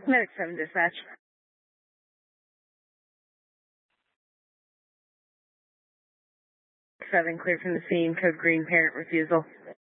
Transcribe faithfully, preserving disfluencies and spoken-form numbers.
Medic seven dispatch. seven clear from the scene, code green, parent refusal.